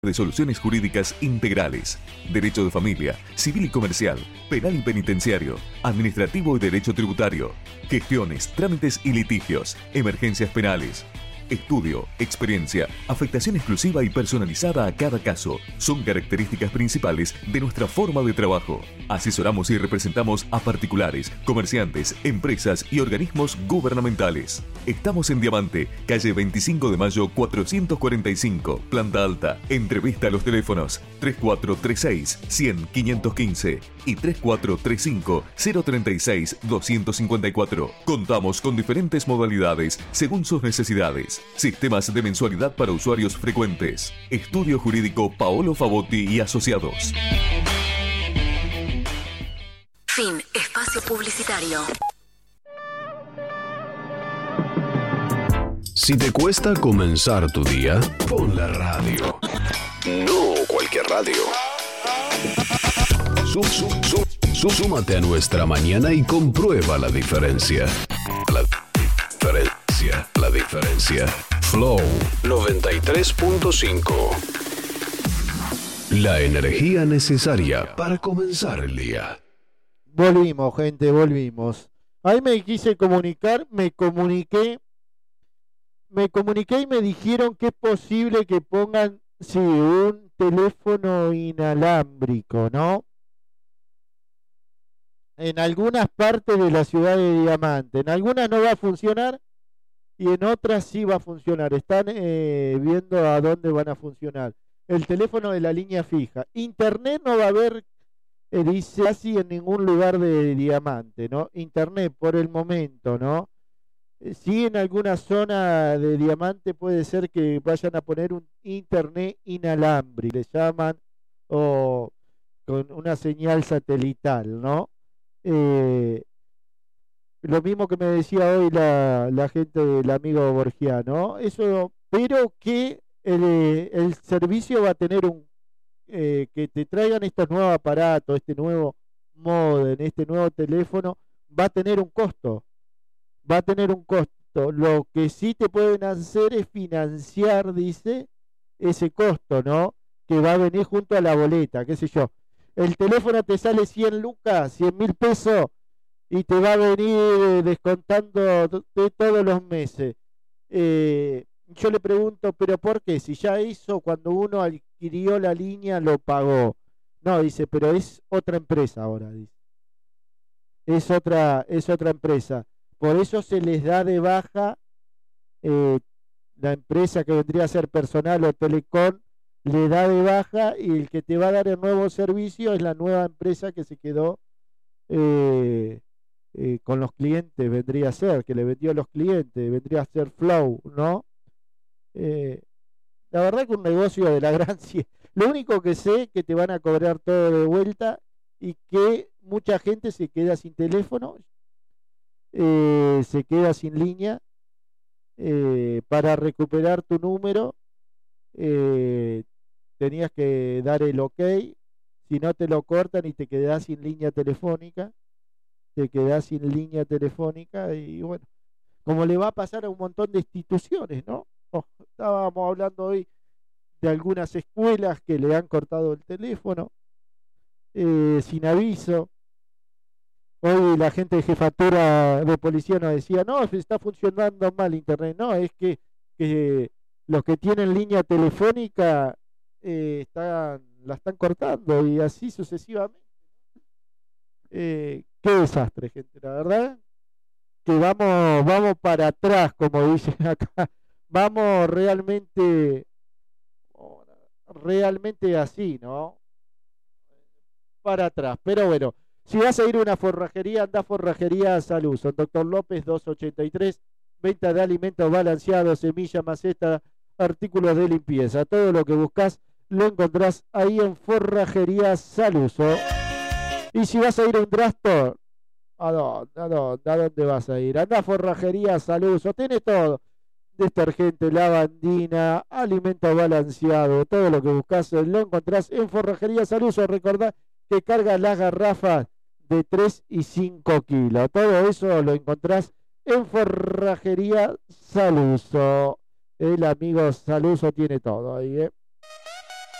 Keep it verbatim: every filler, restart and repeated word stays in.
de soluciones jurídicas integrales, derecho de familia, civil y comercial, penal y penitenciario, administrativo y derecho tributario, gestiones, trámites y litigios, emergencias penales. Estudio, experiencia, afectación exclusiva y personalizada a cada caso son características principales de nuestra forma de trabajo. Asesoramos y representamos a particulares, comerciantes, empresas y organismos gubernamentales. Estamos en Diamante, calle veinticinco de mayo cuatrocientos cuarenta y cinco, planta alta. Entrevista a los teléfonos tres cuatro tres seis, cien, quinientos quince y tres cuatro tres cinco, cero treinta y seis, doscientos cincuenta y cuatro. Contamos con diferentes modalidades según sus necesidades. Sistemas de mensualidad para usuarios frecuentes. Estudio Jurídico Paolo Favotti y Asociados. Fin. Espacio publicitario. Si te cuesta comenzar tu día, pon la radio. No cualquier radio. Sub, sub, sub, sub, súmate a nuestra mañana y comprueba la diferencia. La diferencia, la diferencia. Flow noventa y tres punto cinco. La energía necesaria para comenzar el día. Volvimos, gente, volvimos. Ahí me quise comunicar, me comuniqué, me comuniqué y me dijeron que es posible que pongan, sí, un teléfono inalámbrico, ¿no? En algunas partes de la ciudad de Diamante. En algunas no va a funcionar y en otras sí va a funcionar. Están eh, viendo a dónde van a funcionar. El teléfono de la línea fija. Internet no va a haber, eh, dice así, en ningún lugar de Diamante, ¿no? Internet por el momento, ¿no? Eh, sí, en alguna zona de Diamante puede ser que vayan a poner un internet inalámbrico, le llaman, o con una señal satelital, ¿no? Eh, lo mismo que me decía hoy la, la gente del amigo Borgia, ¿no? Eso, pero que el, el servicio va a tener un, eh, que te traigan estos nuevos aparatos, este nuevo modem, este nuevo teléfono, va a tener un costo, va a tener un costo. Lo que sí te pueden hacer es financiar, dice, ese costo, ¿no? Que va a venir junto a la boleta, qué sé yo. El teléfono te sale cien lucas, cien mil pesos, y te va a venir descontando de todos los meses. Eh, yo le pregunto, ¿pero por qué? Si ya eso, cuando uno adquirió la línea, lo pagó. No, dice, pero es otra empresa ahora, dice. Es otra, es otra empresa. Por eso se les da de baja eh, la empresa que vendría a ser Personal o Telecom, le da de baja y el que te va a dar el nuevo servicio es la nueva empresa que se quedó eh, eh, con los clientes, vendría a ser, que le vendió a los clientes, vendría a ser Flow, ¿no? Eh, la verdad que un negocio de la gran... Lo único que sé es que te van a cobrar todo de vuelta y que mucha gente se queda sin teléfono, eh, se queda sin línea eh, para recuperar tu número. Eh, tenías que dar el ok, si no te lo cortan y te quedás sin línea telefónica, te quedás sin línea telefónica y bueno, como le va a pasar a un montón de instituciones, ¿no? Oh, estábamos hablando hoy de algunas escuelas que le han cortado el teléfono eh, sin aviso. Hoy la gente de jefatura de policía nos decía, no, está funcionando mal internet. No, es que, que los que tienen línea telefónica eh, están, la están cortando y así sucesivamente. Eh, qué desastre, gente, la verdad que vamos, vamos para atrás, como dicen acá, vamos realmente, realmente así, ¿no? Para atrás, pero bueno, si vas a ir a una forrajería, anda a Forrajería Saluso, Doctor López doscientos ochenta y tres, venta de alimentos balanceados, semilla, maceta, artículos de limpieza, todo lo que buscas lo encontrás ahí en Forrajería Saluso. Y si vas a ir a un drugstore, ¿a dónde, a dónde, a dónde vas a ir? Anda a Forrajería Saluso, tiene todo, detergente, lavandina, alimento balanceado, todo lo que buscas lo encontrás en Forrajería Saluso. Recordá que carga las garrafas de tres y cinco kilos, todo eso lo encontrás en Forrajería Saluso. El amigo Saluso tiene todo ahí, ¿eh?